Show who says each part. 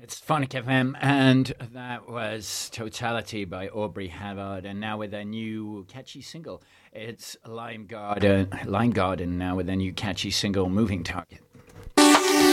Speaker 1: It's Phonic FM, and that was Totality by Aubrey Havard. And now with their new catchy single, it's Lime Garden now with their new catchy single, Moving Target.